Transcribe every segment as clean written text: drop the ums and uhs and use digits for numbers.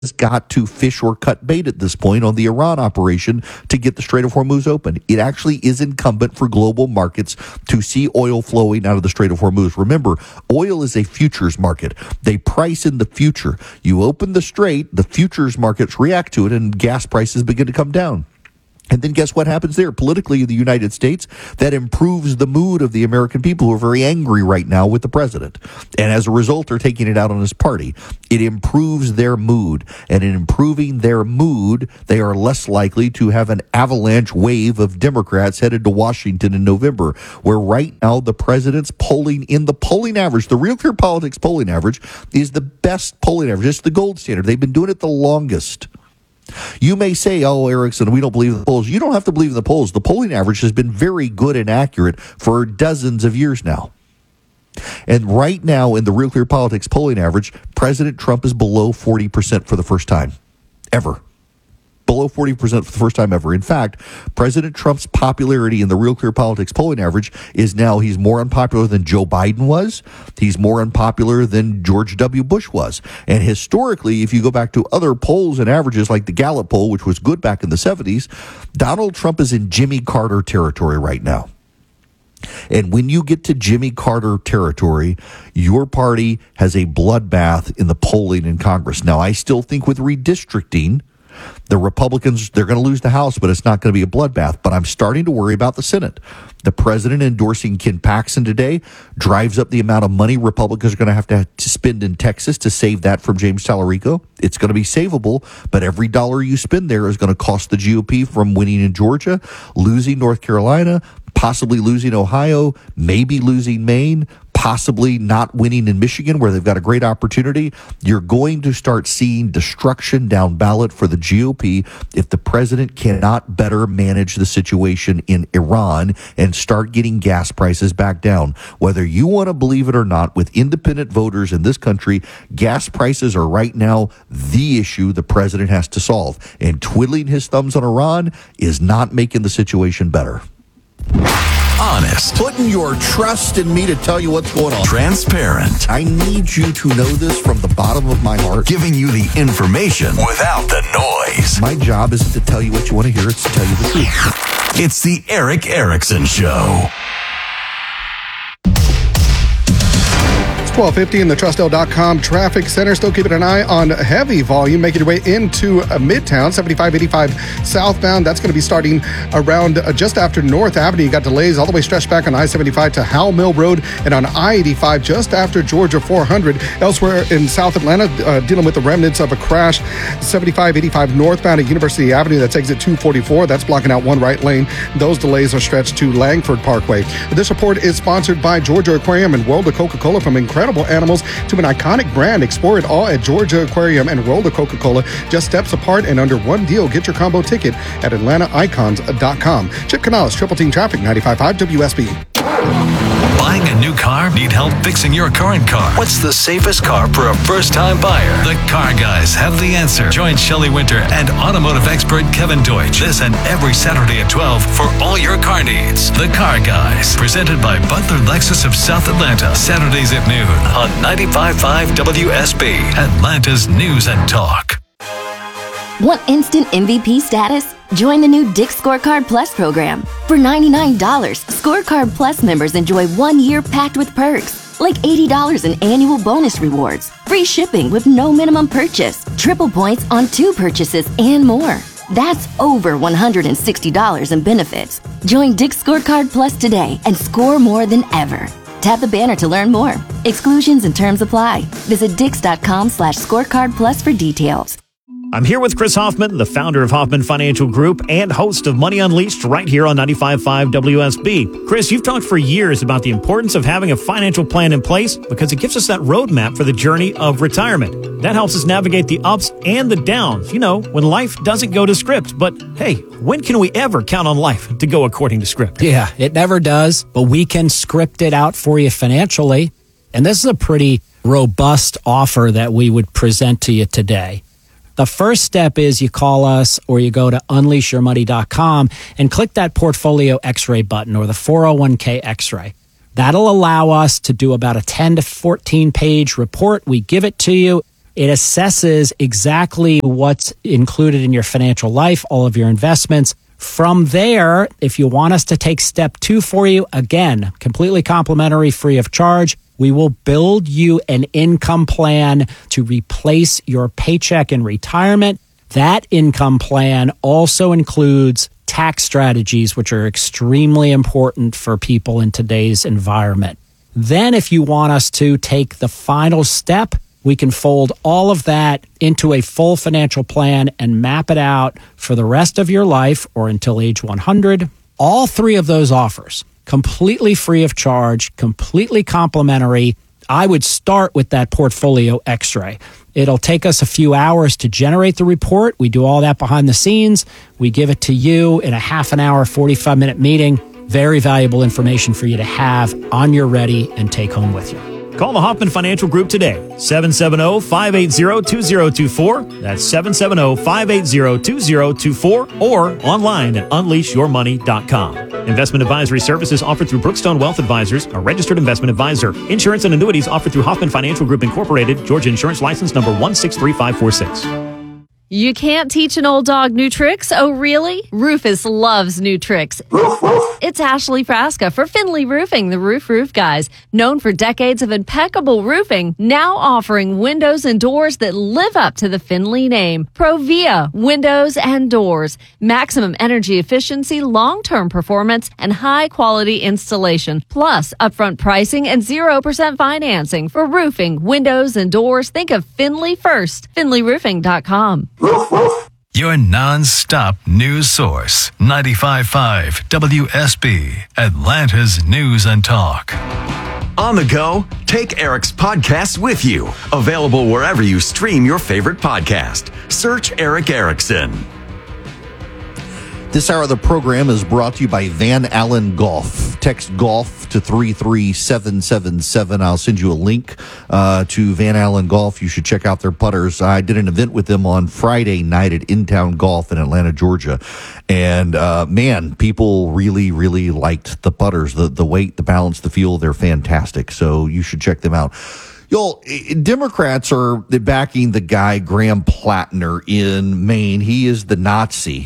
has got to fish or cut bait at this point on the Iran operation to get the Strait of Hormuz open. It actually is incumbent for global markets to see oil flowing out of the Strait of Hormuz. Remember, oil is a futures market. They price in the future. You open the strait, the futures markets react to it, and gas prices begin to come down. And then guess what happens there? Politically in the United States, that improves the mood of the American people who are very angry right now with the president. And as a result, they're taking it out on his party. It improves their mood. And in improving their mood, they are less likely to have an avalanche wave of Democrats headed to Washington in November, where right now the president's polling in the polling average, the Real Clear Politics polling average, is the best polling average. It's the gold standard. They've been doing it the longest. You may say, oh, Erickson, we don't believe the polls. You don't have to believe the polls. The polling average has been very good and accurate for dozens of years now. And right now in the Real Clear Politics polling average, President Trump is below 40% for the first time ever. Below 40% for the first time ever. In fact, President Trump's popularity in the Real Clear Politics polling average is now he's more unpopular than Joe Biden was. He's more unpopular than George W. Bush was. And historically, if you go back to other polls and averages like the Gallup poll, which was good back in the 70s, Donald Trump is in Jimmy Carter territory right now. And when you get to Jimmy Carter territory, your party has a bloodbath in the polling in Congress. Now, I still think with redistricting, the Republicans, they're going to lose the House, but it's not going to be a bloodbath. But I'm starting to worry about the Senate. The president endorsing Ken Paxton today drives up the amount of money Republicans are going to have to spend in Texas to save that from James Tallarico. It's going to be savable, but every dollar you spend there is going to cost the GOP from winning in Georgia, losing North Carolina, possibly losing Ohio, maybe losing Maine, possibly not winning in Michigan, where they've got a great opportunity. You're going to start seeing destruction down ballot for the GOP if the president cannot better manage the situation in Iran and start getting gas prices back down. Whether you want to believe it or not, with independent voters in this country, gas prices are right now the issue the president has to solve. And twiddling his thumbs on Iran is not making the situation better. Honest. Putting your trust in me to tell you what's going on. Transparent. I need you to know this from the bottom of my heart. Giving you the information without the noise. My job isn't to tell you what you want to hear, it's to tell you the truth. It's the Erick Erickson Show. 1250 in the Trustel.com traffic center. Still keeping an eye on heavy volume making your way into Midtown, 7585 southbound. That's going to be starting around just after North Avenue. You got delays all the way stretched back on I-75 to Howell Mill Road and on I-85 just after Georgia 400. Elsewhere in South Atlanta, dealing with the remnants of a crash, 7585 northbound at University Avenue. That's exit 244. That's blocking out one right lane. Those delays are stretched to Langford Parkway. This report is sponsored by Georgia Aquarium and World of Coca-Cola. From incredible animals to an iconic brand, explore it all at Georgia Aquarium and World of Coca-Cola. Just steps apart and under one deal. Get your combo ticket at AtlantaIcons.com. Chip Canales, Triple Team Traffic, 95.5 WSB. Buying a new car? Need help fixing your current car? What's the safest car for a first-time buyer? The Car Guys have the answer. Join Shelley Winter and automotive expert Kevin Deutsch this and every Saturday at 12 for all your car needs. The Car Guys, presented by Butler Lexus of South Atlanta. Saturdays at noon on 95.5 WSB, Atlanta's News and Talk. Want instant MVP status? Join the new Dick's Scorecard Plus program. For $99, Scorecard Plus members enjoy 1 year packed with perks, like $80 in annual bonus rewards, free shipping with no minimum purchase, triple points on 2 purchases, and more. That's over $160 in benefits. Join Dick's Scorecard Plus today and score more than ever. Tap the banner to learn more. Exclusions and terms apply. Visit Dix.com/scorecard plus for details. I'm here with Chris Hoffman, the founder of Hoffman Financial Group and host of Money Unleashed right here on 95.5 WSB. Chris, you've talked for years about the importance of having a financial plan in place because it gives us that roadmap for the journey of retirement. That helps us navigate the ups and the downs, when life doesn't go to script. But hey, when can we ever count on life to go according to script? Yeah, it never does, but we can script it out for you financially. And this is a pretty robust offer that we would present to you today. The first step is you call us or you go to unleashyourmoney.com and click that portfolio x-ray button or the 401k x-ray. That'll allow us to do about a 10 to 14 page report. We give it to you. It assesses exactly what's included in your financial life, all of your investments. From there, if you want us to take step 2 for you, again, completely complimentary, free of charge, we will build you an income plan to replace your paycheck in retirement. That income plan also includes tax strategies, which are extremely important for people in today's environment. Then if you want us to take the final step, we can fold all of that into a full financial plan and map it out for the rest of your life or until age 100. All 3 of those offers, completely free of charge, completely complimentary. I would start with that portfolio X-ray. It'll take us a few hours to generate the report. We do all that behind the scenes. We give it to you in a half an hour, 45-minute meeting. Very valuable information for you to have on your ready and take home with you. Call the Hoffman Financial Group today, 770-580-2024. That's 770-580-2024 or online at unleashyourmoney.com. Investment advisory services offered through Brookstone Wealth Advisors, a registered investment advisor. Insurance and annuities offered through Hoffman Financial Group Incorporated, Georgia Insurance License number 163546. You can't teach an old dog new tricks? Oh, really? Rufus loves new tricks. It's Ashley Frasca for Finley Roofing, the Roof Guys. Known for decades of impeccable roofing, now offering windows and doors that live up to the Finley name. Provia Windows and Doors. Maximum energy efficiency, long-term performance, and high-quality installation. Plus, upfront pricing and 0% financing. For roofing, windows, and doors, think of Finley first. FinleyRoofing.com. Your non-stop news source, 95.5 WSB, Atlanta's News and Talk. On the go, take Eric's podcast with you. Available wherever you stream your favorite podcast. Search Eric Erickson. This hour of the program is brought to you by Van Allen Golf. Text golf to 33777. I'll send you a link to Van Allen Golf. You should check out their putters. I did an event with them on Friday night at In-Town Golf in Atlanta, Georgia. And man, people really, really liked the putters. The weight, the balance, the feel, they're fantastic. So you should check them out. Democrats are backing the guy, Graham Plattner, in Maine. He is the Nazi.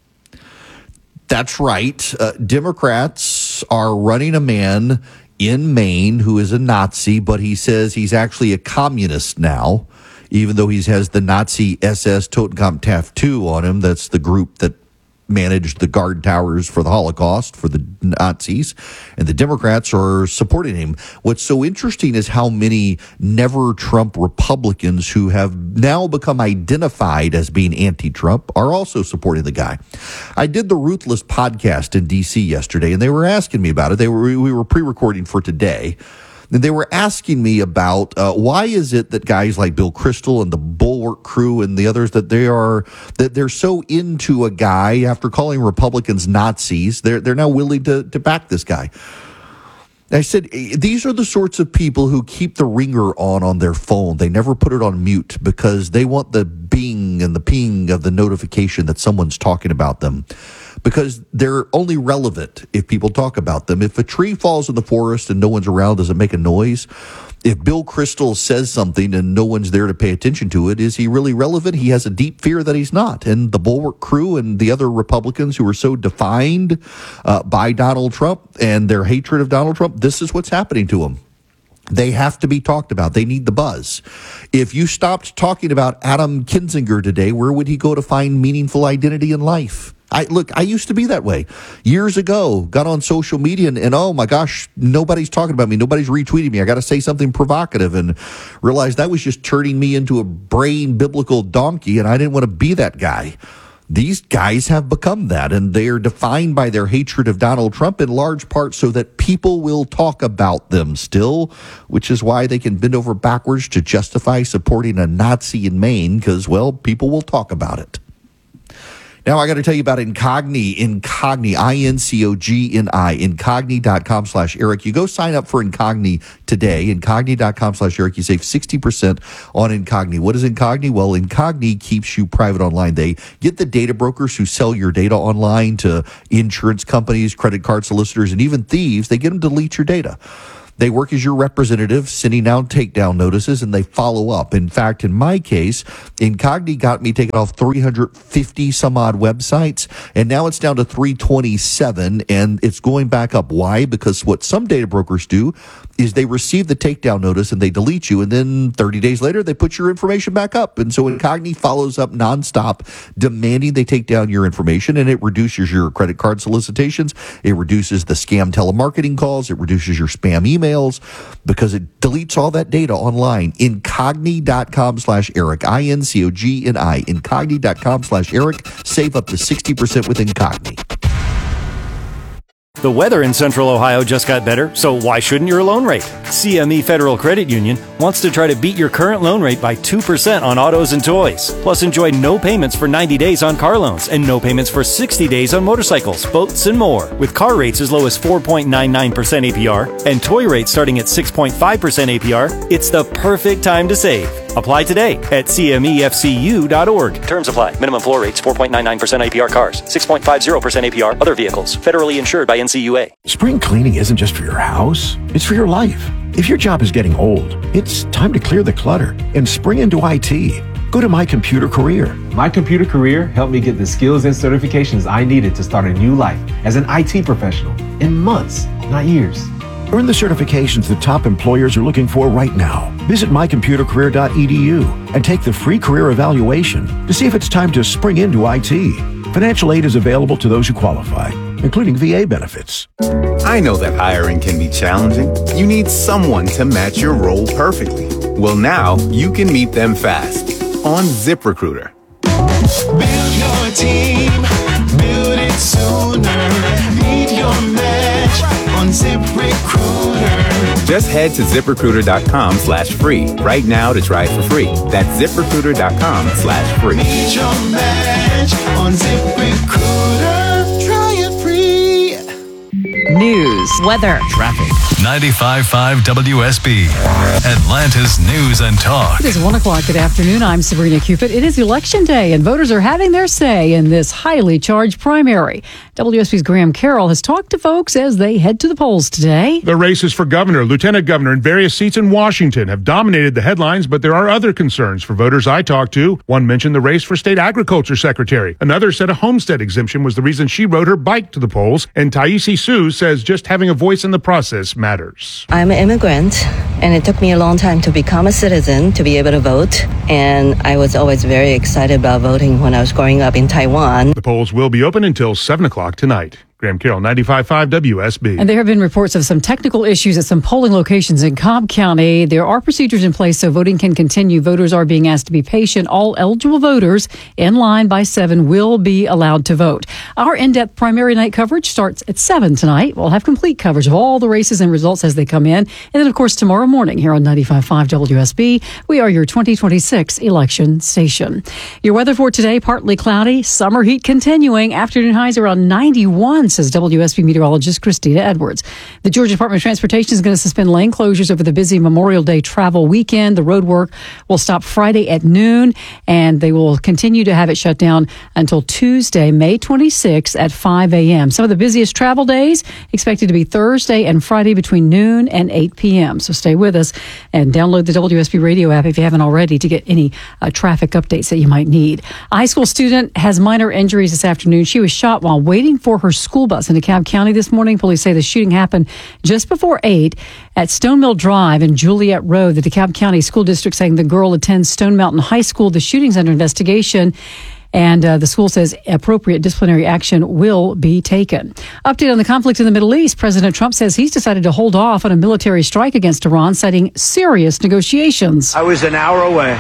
That's right. Democrats are running a man in Maine who is a Nazi, but he says he's actually a communist now, even though he has the Nazi SS Totenkopf tattoo on him. That's the group that managed the guard towers for the Holocaust for the Nazis, and the Democrats are supporting him. What's so interesting is how many never Trump Republicans who have now become identified as being anti-Trump are also supporting the guy. I did the Ruthless podcast in D.C. yesterday, and they were asking me about it. We were pre-recording for today. And they were asking me about why is it that guys like Bill Kristol and the Bulwark Crew and the others that they're so into a guy after calling Republicans Nazis. They're now willing to back this guy. I said, these are the sorts of people who keep the ringer on their phone. They never put it on mute because they want the bing and the ping of the notification that someone's talking about them. Because they're only relevant if people talk about them. If a tree falls in the forest and no one's around, does it make a noise? If Bill Kristol says something and no one's there to pay attention to it, is he really relevant? He has a deep fear that he's not. And the Bulwark Crew and the other Republicans who are so defined by Donald Trump and their hatred of Donald Trump, this is what's happening to them. They have to be talked about. They need the buzz. If you stopped talking about Adam Kinzinger today, where would he go to find meaningful identity in life? I used to be that way years ago, got on social media and oh my gosh, nobody's talking about me. Nobody's retweeting me. I got to say something provocative and realized that was just turning me into a brain biblical donkey. And I didn't want to be that guy. These guys have become that, and they are defined by their hatred of Donald Trump in large part so that people will talk about them still, which is why they can bend over backwards to justify supporting a Nazi in Maine because, well, people will talk about it. Now, I got to tell you about Incogni, I-N-C-O-G-N-I, Incogni.com/Eric. You go sign up for Incogni today, Incogni.com/Eric. You save 60% on Incogni. What is Incogni? Well, Incogni keeps you private online. They get the data brokers who sell your data online to insurance companies, credit card solicitors, and even thieves. They get them to delete your data. They work as your representative, sending out takedown notices, and they follow up. In fact, in my case, Incogni got me taken off 350 some odd websites, and now it's down to 327, and it's going back up. Why? Because what some data brokers do is they receive the takedown notice and they delete you, and then 30 days later they put your information back up. And so Incogni follows up nonstop, demanding they take down your information, and it reduces your credit card solicitations, it reduces the scam telemarketing calls, it reduces your spam emails, because it deletes all that data online. Incogni.com/Eric, INCOGNI, Incogni.com/Eric. Save up to 60% with Incogni. The weather in Central Ohio just got better, so why shouldn't your loan rate? CME Federal Credit Union wants to try to beat your current loan rate by 2% on autos and toys. Plus, enjoy no payments for 90 days on car loans and no payments for 60 days on motorcycles, boats, and more. With car rates as low as 4.99% APR and toy rates starting at 6.5% APR, it's the perfect time to save. Apply today at cmefcu.org. Terms apply. Minimum floor rates 4.99% APR cars, 6.50% APR other vehicles. Federally insured by NCUA. Spring cleaning isn't just for your house, it's for your life. If your job is getting old, it's time to clear the clutter and spring into IT. Go to My Computer Career. My Computer Career helped me get the skills and certifications I needed to start a new life as an IT professional in months, not years. Earn the certifications that top employers are looking for right now. Visit mycomputercareer.edu and take the free career evaluation to see if it's time to spring into IT. Financial aid is available to those who qualify, including VA benefits. I know that hiring can be challenging. You need someone to match your role perfectly. Well, now you can meet them fast on ZipRecruiter. Build your team, build it sooner. Meet your match on ZipRecruiter. Just head to ZipRecruiter.com/free right now to try it for free. That's ZipRecruiter.com/free. Meet your match on ZipRecruiter. Try it free. News, weather, traffic. 95.5 WSB, Atlanta's News and Talk. It is 1 o'clock. Good afternoon. I'm Sabrina Cupid. It is Election Day, and voters are having their say in this highly charged primary. WSB's Graham Carroll has talked to folks as they head to the polls today. The races for governor, lieutenant governor, and various seats in Washington have dominated the headlines, but there are other concerns for voters I talked to. One mentioned the race for state agriculture secretary. Another said a homestead exemption was the reason she rode her bike to the polls. And Taisi Sue says just having a voice in the process matters. I'm an immigrant, and it took me a long time to become a citizen to be able to vote. And I was always very excited about voting when I was growing up in Taiwan. The polls will be open until 7 o'clock tonight. Graham Carroll, 95.5 WSB. And there have been reports of some technical issues at some polling locations in Cobb County. There are procedures in place so voting can continue. Voters are being asked to be patient. All eligible voters in line by 7 will be allowed to vote. Our in-depth primary night coverage starts at 7 tonight. We'll have complete coverage of all the races and results as they come in. And then, of course, tomorrow morning here on 95.5 WSB, we are your 2026 election station. Your weather for today, partly cloudy, summer heat continuing. Afternoon highs around 91. Says WSB meteorologist Christina Edwards. The Georgia Department of Transportation is going to suspend lane closures over the busy Memorial Day travel weekend. The road work will stop Friday at noon, and they will continue to have it shut down until Tuesday, May 26th at 5 a.m. Some of the busiest travel days expected to be Thursday and Friday between noon and 8 p.m. So stay with us and download the WSB radio app if you haven't already to get any traffic updates that you might need. A high school student has minor injuries this afternoon. She was shot while waiting for her school bus in DeKalb County this morning. Police say the shooting happened just before 8 at Stone Mill Drive and Juliet Road. The DeKalb County School District saying the girl attends Stone Mountain High School. The shooting's under investigation. And the school says appropriate disciplinary action will be taken. Update on the conflict in the Middle East. President Trump says he's decided to hold off on a military strike against Iran, citing serious negotiations. I was an hour away.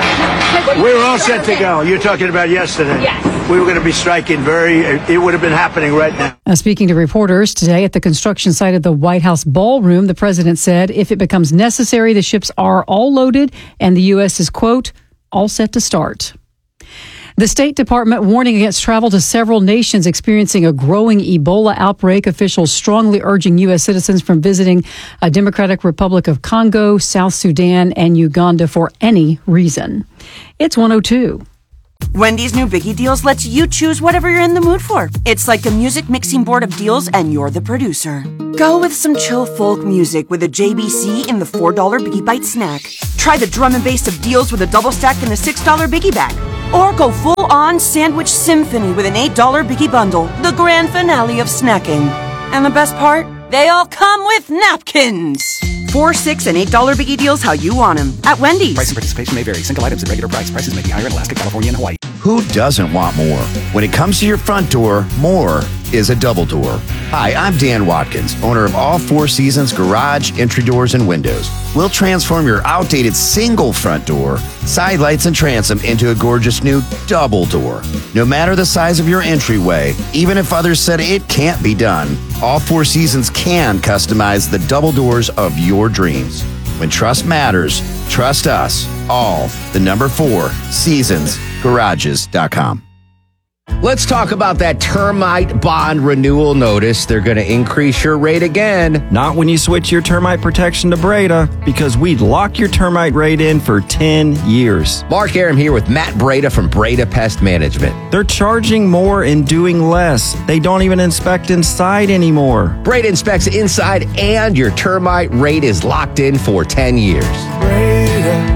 We were all set to go. You're talking about yesterday. Yes. We were going to be striking it would have been happening right now. Speaking to reporters today at the construction site of the White House ballroom, the president said if it becomes necessary, the ships are all loaded and the U.S. is, quote, all set to start. The State Department warning against travel to several nations experiencing a growing Ebola outbreak. Officials strongly urging U.S. citizens from visiting a Democratic Republic of Congo, South Sudan, and Uganda for any reason. It's 1:02. Wendy's new Biggie Deals lets you choose whatever you're in the mood for. It's like a music mixing board of deals, and you're the producer. Go with some chill folk music with a JBC in the $4 Biggie Bite snack. Try the drum and bass of deals with a double stack in the $6 Biggie bag. Or go full-on sandwich symphony with an $8 Biggie bundle, the grand finale of snacking. And the best part? They all come with napkins. $4, $6, and $8 Biggie Deals how you want them at Wendy's. Price and participation may vary. Single items at regular price. Prices may be higher in Alaska, California, and Hawaii. Who doesn't want more? When it comes to your front door, more is a double door. Hi, I'm Dan Watkins, owner of All Four Seasons Garage, Entry Doors, and Windows. We'll transform your outdated single front door, side lights, and transom into a gorgeous new double door. No matter the size of your entryway, even if others said it can't be done, All Four Seasons can customize the double doors of your dreams. When trust matters, trust us. All, the number 4, seasonsgarages.com. Let's talk about that termite bond renewal notice. They're going to increase your rate again. Not when you switch your termite protection to Breda, because we'd lock your termite rate in for 10 years. Mark Aram here with Matt Breda from Breda Pest Management. They're charging more and doing less. They don't even inspect inside anymore. Breda inspects inside, and your termite rate is locked in for 10 years. Breda,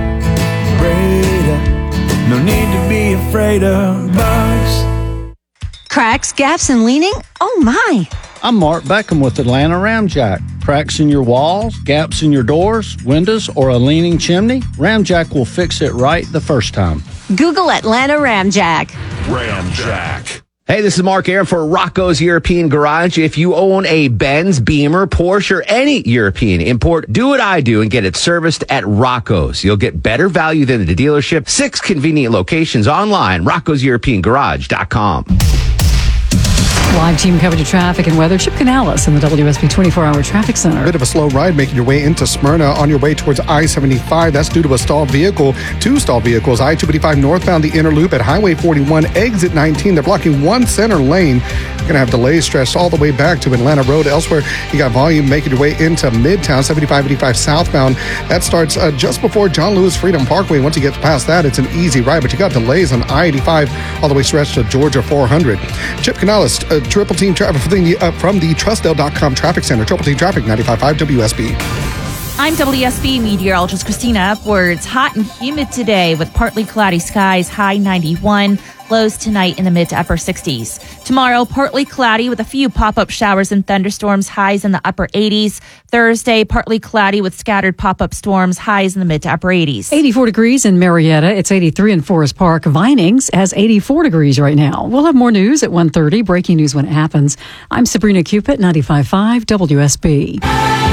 no need to be afraid of bugs. Cracks, gaps, and leaning? Oh my! I'm Mark Beckham with Atlanta Ramjack. Cracks in your walls, gaps in your doors, windows, or a leaning chimney? Ramjack will fix it right the first time. Google Atlanta Ramjack. Ramjack. Hey, this is Mark Aram for Rocco's European Garage. If you own a Benz, Beamer, Porsche, or any European import, do what I do and get it serviced at Rocco's. You'll get better value than the dealership. 6 convenient locations online, roccoseuropeangarage.com. Live team coverage of traffic and weather. Chip Canales in the WSB 24-hour traffic center. A bit of a slow ride making your way into Smyrna on your way towards I-75. That's due to a stalled vehicle. 2 stalled vehicles. I-285 northbound, the inner loop at Highway 41, exit 19. They're blocking one center lane. You're going to have delays stretched all the way back to Atlanta Road. Elsewhere, you got volume making your way into Midtown, 7585 southbound. That starts just before John Lewis Freedom Parkway. Once you get past that, it's an easy ride, but you got delays on I-85 all the way stretched to Georgia 400. Chip Canales, Triple Team Traffic from the Trustdale.com Traffic Center. Triple Team Traffic, 95.5 WSB. I'm WSB meteorologist Christina Upwards. Hot and humid today with partly cloudy skies, high 91. Lows tonight in the mid to upper 60s. Tomorrow, partly cloudy with a few pop-up showers and thunderstorms, highs in the upper 80s. Thursday, partly cloudy with scattered pop-up storms, highs in the mid to upper 80s. 84 degrees in Marietta. It's 83 in Forest Park. Vinings has 84 degrees right now. We'll have more news at 1:30. Breaking news when it happens. I'm Sabrina Cupid, 95.5 WSB.